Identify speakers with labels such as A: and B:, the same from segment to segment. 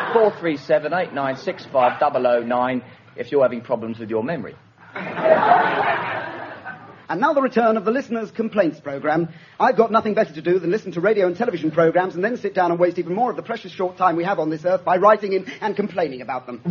A: 437-8965-009 if you're having problems with your memory.
B: And now the return of the listeners' complaints programme. I've got nothing better to do than listen to radio and television programmes and then sit down and waste even more of the precious short time we have on this earth by writing in and complaining about them.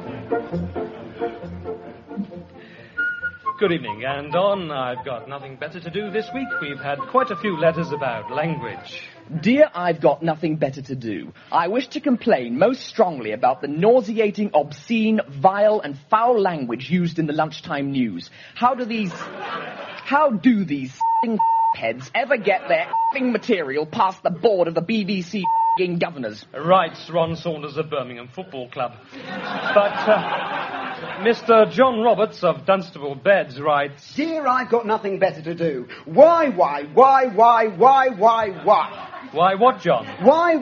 C: Good evening, and on I've Got Nothing Better to Do this week, we've had quite a few letters about language.
A: Dear I've Got Nothing Better to Do, I wish to complain most strongly about the nauseating, obscene, vile and foul language used in the lunchtime news. How do these heads ever get their material past the board of the BBC governors?
C: Writes Ron Saunders of Birmingham Football Club. But Mr. John Roberts of Dunstable Beds writes...
B: Dear, I've got nothing better to do. Why?
C: Why what, John?
B: Why?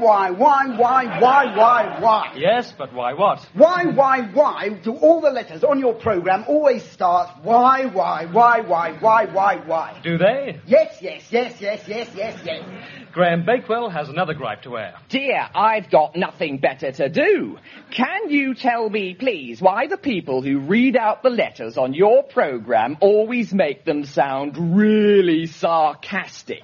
C: Yes, but why what?
B: Why do all the letters on your programme always start why?
C: Do they?
B: Yes.
C: Graham Bakewell has another gripe to air.
A: Dear, I've got nothing better to do. Can you tell me, please, why the people who read out the letters on your programme always make them sound really sarcastic?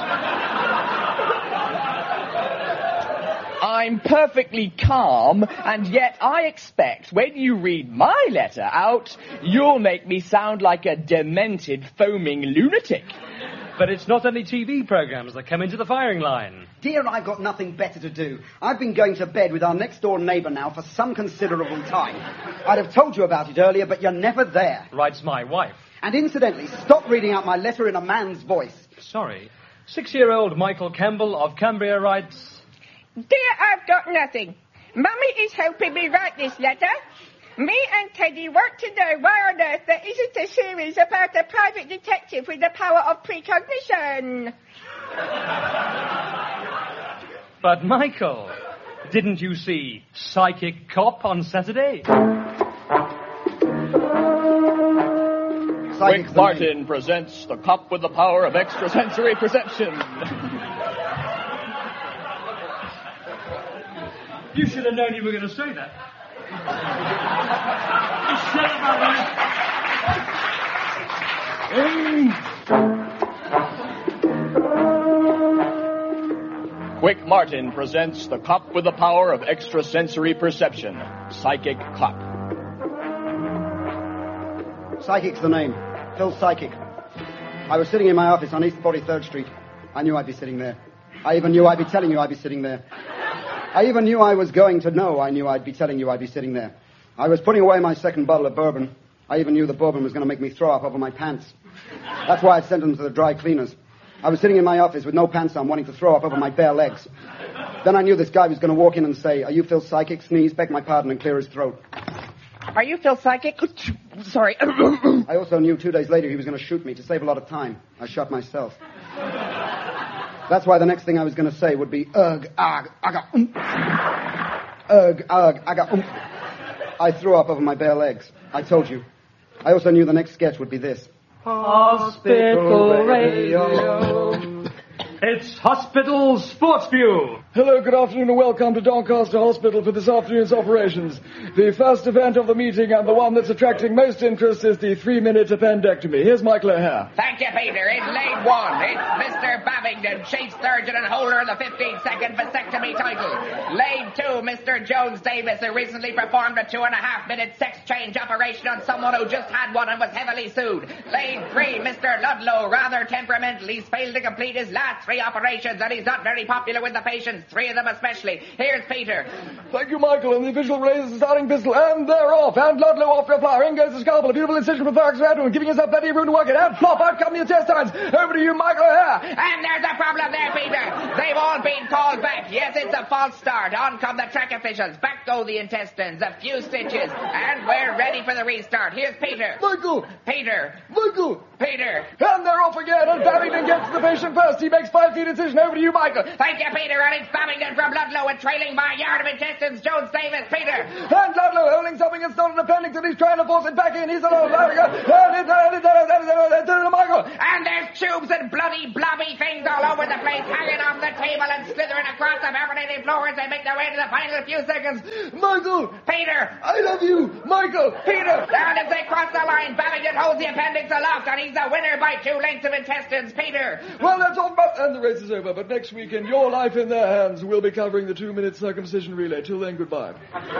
A: I'm perfectly calm, and yet I expect when you read my letter out, you'll make me sound like a demented, foaming lunatic.
C: But it's not only TV programmes that come into the firing line.
B: Dear, I've got nothing better to do. I've been going to bed with our next-door neighbour now for some considerable time. I'd have told you about it earlier, but you're never there.
C: Writes my wife.
B: And incidentally, stop reading out my letter in a man's voice.
C: Sorry. 6-year-old Michael Campbell of Cambria writes...
D: Dear, I've got nothing. Mummy is helping me write this letter. Me and Teddy want to know why on earth there isn't a series about a private detective with the power of precognition.
C: But, Michael, didn't you see Psychic Cop on Saturday?
A: Rick Martin presents The Cop with the Power of Extrasensory Perception.
C: You should have known you were going to say that. Shut
A: up, Quick Martin presents The Cop with the Power of Extrasensory Perception. Psychic Cop.
B: Psychic's the name. Phil Psychic. I was sitting in my office on East 43rd Street. I knew I'd be sitting there. I even knew I'd be telling you I'd be sitting there. I even knew I was going to know I knew I'd be telling you I'd be sitting there. I was putting away my second bottle of bourbon. I even knew the bourbon was going to make me throw up over my pants. That's why I sent them to the dry cleaners. I was sitting in my office with no pants on, wanting to throw up over my bare legs. Then I knew this guy was going to walk in and say, "Are you Phil Psychic?" Sneeze, beg my pardon, and clear his throat.
D: Are you Phil Psychic? Sorry.
B: I also knew 2 days later he was going to shoot me to save a lot of time. I shot myself. That's why the next thing I was going to say would be, ugh, ag, aga, ugh, ugh, aga, I threw up over my bare legs. I told you. I also knew the next sketch would be this.
C: Hospital Radio. It's Hospital Sports View.
E: Hello, good afternoon, and welcome to Doncaster Hospital for this afternoon's operations. The first event of the meeting and the one that's attracting most interest is the 3-minute appendectomy. Here's Michael O'Hare.
F: Thank you, Peter. In lane 1, it's Mr. Babington, chief surgeon and holder of the 15-second vasectomy title. Lane 2, Mr. Jones Davis, who recently performed a 2.5-minute sex change operation on someone who just had one and was heavily sued. Lane 3, Mr. Ludlow, rather temperamental. He's failed to complete his last 3 operations, and he's not very popular with the patients, 3 of them especially. Here's Peter.
E: Thank you, Michael, and the visual raises the starting pistol, and they're off, and Ludlow off to a flower. In goes the scalpel, a beautiful incision from thorax to abdomen, giving yourself plenty of room to work it, and plop, out come the intestines. Over to you, Michael O'Hare.
F: And there's a problem there, Peter. They've all been called back. Yes, it's a false start. On come the track officials. Back go the intestines. A few stitches, and we're ready for the restart. Here's Peter.
E: Michael.
F: Peter.
E: Michael.
F: Peter.
E: And they're off again, and Babington gets to the patient first. He makes 5 feet incision. Over to you, Michael.
F: Thank you, Peter. And it's Babington from Ludlow and trailing by a yard of intestines, Jones Davis, Peter.
E: And Ludlow holding something and stolen appendix and he's trying to force it back in. He's alone. Michael.
F: And there's tubes and bloody blobby things all over the place, hanging off the table and slithering across the perforated floor as they make their way to the final few seconds.
E: Michael!
F: Peter!
E: I love you! Michael!
F: Peter! And as they cross the line, Babington holds the appendix aloft and he's the winner by 2 lengths of intestines. Peter!
E: Well, that's all about... And the race is over, but next weekend, Your Life in Their Hands, we'll be covering the 2-minute circumcision relay. Till then, goodbye.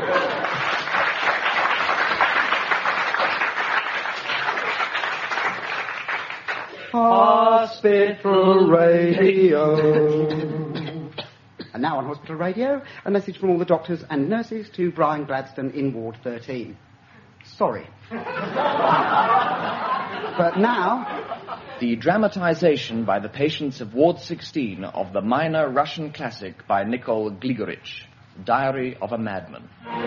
B: Hospital Radio. And now on Hospital Radio, a message from all the doctors and nurses to Brian Gladstone in Ward 13. Sorry. But now...
A: The dramatization by the patients of Ward 16 of the minor Russian classic by Nikol Grigorich, Diary of a Madman.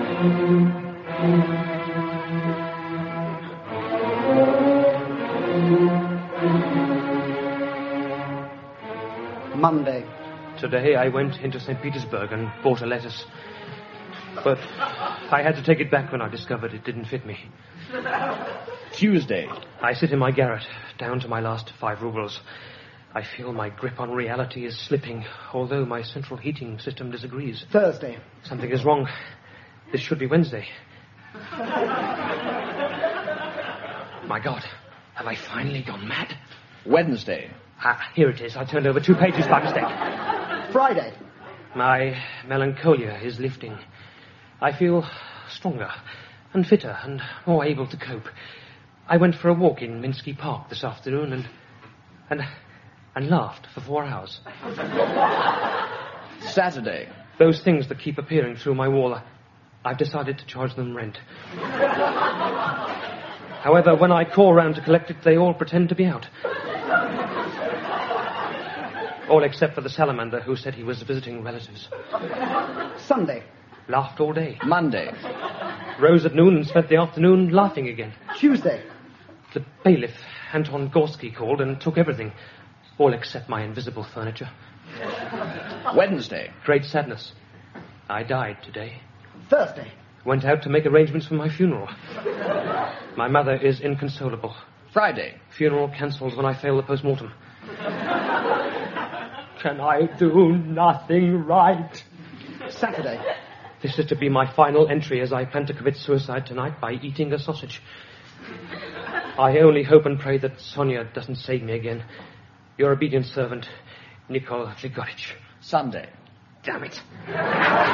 B: Monday.
C: Today I went into St. Petersburg and bought a lettuce. But I had to take it back when I discovered it didn't fit me.
A: Tuesday.
C: I sit in my garret, down to my last 5 rubles. I feel my grip on reality is slipping, although my central heating system disagrees.
B: Thursday.
C: Something is wrong. This should be Wednesday. My God, have I finally gone mad?
A: Wednesday.
C: Here it is. I turned over 2 pages by mistake.
B: Friday.
C: My melancholia is lifting. I feel stronger and fitter and more able to cope. I went for a walk in Minsky Park this afternoon and laughed for 4 hours.
A: Saturday.
C: Those things that keep appearing through my wall, I've decided to charge them rent. However, when I call round to collect it, they all pretend to be out. All except for the salamander who said he was visiting relatives.
B: Sunday.
C: Laughed all day.
A: Monday.
C: Rose at noon and spent the afternoon laughing again.
B: Tuesday.
C: The bailiff, Anton Gorsky, called and took everything. All except my invisible furniture.
A: Wednesday.
C: Great sadness. I died today.
B: Thursday.
C: Went out to make arrangements for my funeral. My mother is inconsolable.
A: Friday.
C: Funeral cancelled when I failed the post-mortem. Can I do nothing right?
B: Saturday.
C: This is to be my final entry as I plan to commit suicide tonight by eating a sausage. I only hope and pray that Sonia doesn't save me again. Your obedient servant, Nikol Grigorich.
A: Sunday.
C: Damn it.